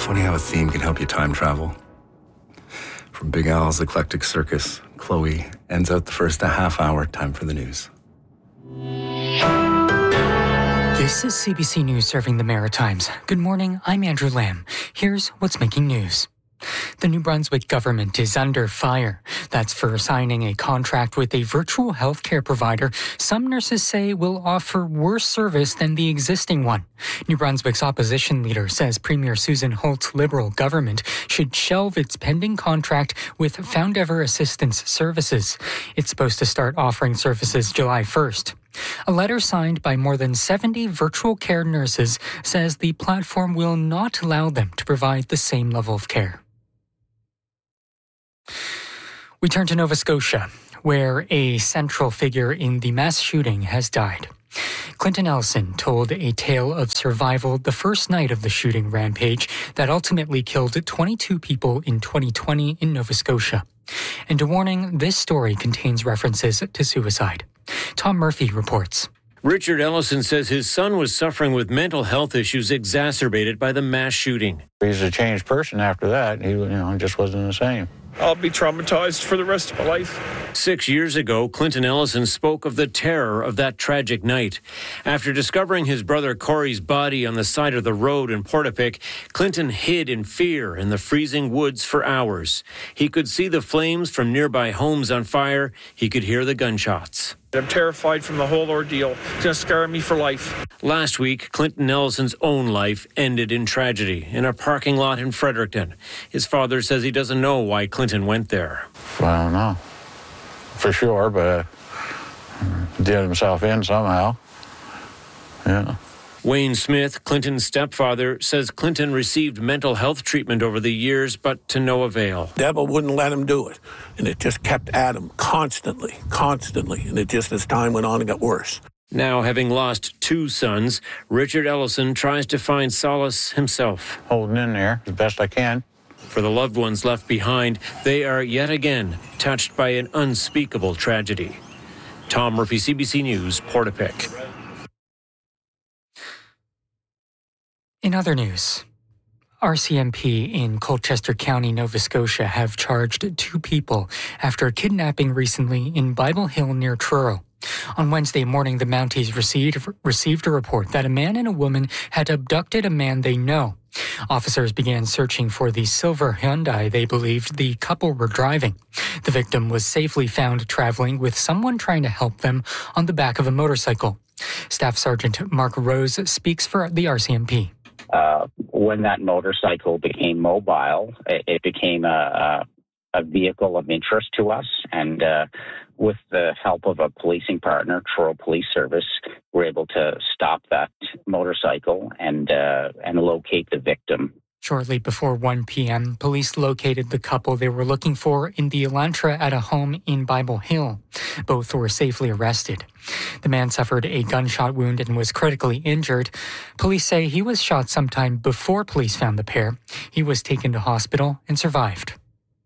Funny how a theme can help you time travel. From Big Al's Eclectic Circus, Chloe ends out the first half hour. Time for the news. This is CBC News serving the Maritimes. Good morning, I'm Andrew Lamb. Here's what's making news. The New Brunswick government is under fire. That's for signing a contract with a virtual healthcare provider some nurses say will offer worse service than the existing one. New Brunswick's opposition leader says Premier Susan Holt's Liberal government should shelve its pending contract with Foundever Assistance Services. It's supposed to start offering services July 1st. A letter signed by more than 70 virtual care nurses says the platform will not allow them to provide the same level of care. We turn to Nova Scotia, where a central figure in the mass shooting has died. Clinton Ellison told a tale of survival the first night of the shooting rampage that ultimately killed 22 people in 2020 in Nova Scotia. And a warning, this story contains references to suicide. Tom Murphy reports. Richard Ellison says his son was suffering with mental health issues exacerbated by the mass shooting. He's a changed person after that. He just wasn't the same. I'll be traumatized for the rest of my life. 6 years ago, Clinton Ellison spoke of the terror of that tragic night. After discovering his brother Corey's body on the side of the road in Portapique, Clinton hid in fear in the freezing woods for hours. He could see the flames from nearby homes on fire. He could hear the gunshots. I'm terrified from the whole ordeal. It's going to scar me for life. Last week, Clinton Ellison's own life ended in tragedy in a parking lot in Fredericton. His father says he doesn't know why Clinton went there. Well, I don't know for sure, but did himself in somehow. Yeah. Wayne Smith, Clinton's stepfather, says Clinton received mental health treatment over the years, but to no avail. Devil wouldn't let him do it, and it just kept at him constantly, and it just, as time went on, it got worse. Now, having lost two sons, Richard Ellison tries to find solace himself. Holding in there as best I can. For the loved ones left behind, they are yet again touched by an unspeakable tragedy. Tom Murphy, CBC News, Portapique. In other news, RCMP in Colchester County, Nova Scotia have charged 2 people after a kidnapping recently in Bible Hill near Truro. On Wednesday morning, the Mounties received a report that a man and a woman had abducted a man they know. Officers began searching for the silver Hyundai they believed the couple were driving. The victim was safely found traveling with someone trying to help them on the back of a motorcycle. Staff Sergeant Mark Rose speaks for the RCMP. When that motorcycle became mobile, it became a vehicle of interest to us. And with the help of a policing partner, Truro Police Service, we're able to stop that motorcycle and locate the victim. Shortly before 1 p.m., police located the couple they were looking for in the Elantra at a home in Bible Hill. Both were safely arrested. The man suffered a gunshot wound and was critically injured. Police say he was shot sometime before police found the pair. He was taken to hospital and survived.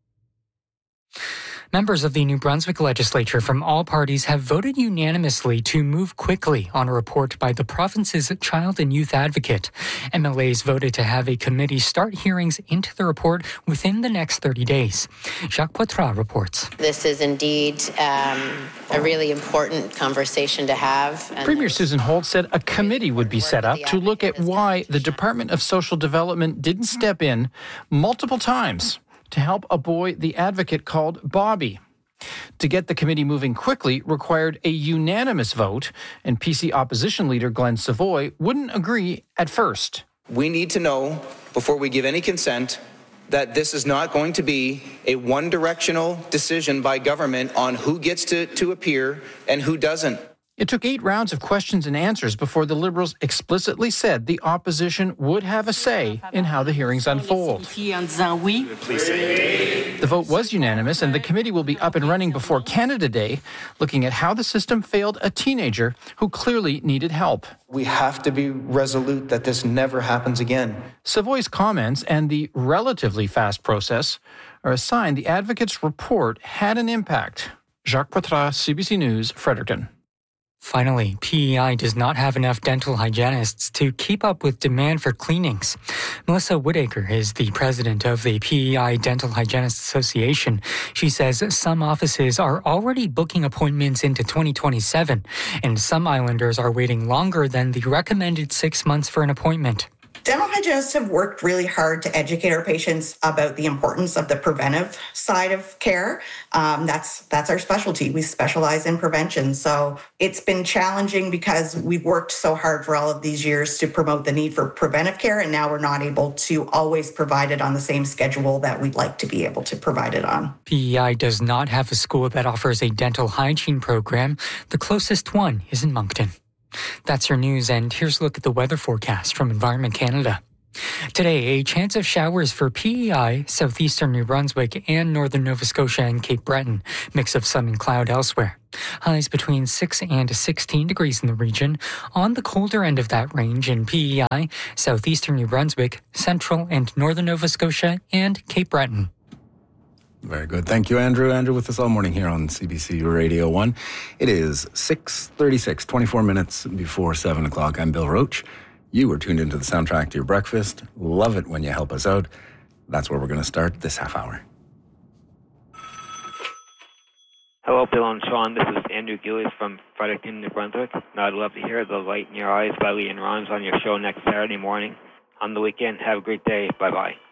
Members of the New Brunswick legislature from all parties have voted unanimously to move quickly on a report by the province's child and youth advocate. MLAs voted to have a committee start hearings into the report within the next 30 days. Jacques Poitras reports. This is indeed a really important conversation to have. Premier Susan Holt said a committee would be set up to look at why the Department of Social Development didn't step in multiple times to help a boy the advocate called Bobby. To get the committee moving quickly required a unanimous vote, and PC opposition leader Glenn Savoy wouldn't agree at first. We need to know, before we give any consent, that this is not going to be a one-directional decision by government on who gets to appear and who doesn't. It took 8 rounds of questions and answers before the Liberals explicitly said the opposition would have a say in how the hearings unfold. The vote was unanimous, and the committee will be up and running before Canada Day, looking at how the system failed a teenager who clearly needed help. We have to be resolute that this never happens again. Savoy's comments and the relatively fast process are a sign the advocate's report had an impact. Jacques Poitras, CBC News, Fredericton. Finally, PEI does not have enough dental hygienists to keep up with demand for cleanings. Melissa Woodacre is the president of the PEI Dental Hygienists Association. She says some offices are already booking appointments into 2027, and some islanders are waiting longer than the recommended 6 months for an appointment. Dental hygienists have worked really hard to educate our patients about the importance of the preventive side of care. That's our specialty. We specialize in prevention. So it's been challenging because we've worked so hard for all of these years to promote the need for preventive care, and now we're not able to always provide it on the same schedule that we'd like to be able to provide it on. PEI does not have a school that offers a dental hygiene program. The closest one is in Moncton. That's your news, and here's a look at the weather forecast from Environment Canada. Today, a chance of showers for PEI, southeastern New Brunswick, and northern Nova Scotia and Cape Breton. Mix of sun and cloud elsewhere. Highs between 6 and 16 degrees in the region. On the colder end of that range in PEI, southeastern New Brunswick, central and northern Nova Scotia, and Cape Breton. Very good. Thank you, Andrew. Andrew with us all morning here on CBC Radio 1. It is 6:36, 24 minutes before 7 o'clock. I'm Bill Roach. You are tuned into the soundtrack to your breakfast. Love it when you help us out. That's where we're going to start this half hour. Hello, Bill and Sean. This is Andrew Gillies from Fredericton, New Brunswick. Now, I'd love to hear The Light in Your Eyes by Leanne Rimes on your show next Saturday morning. On the weekend, have a great day. Bye-bye.